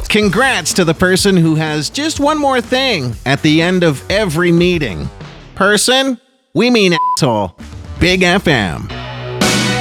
Congrats to the person who has just one more thing at the end of every meeting. Person? We mean asshole. Big FM.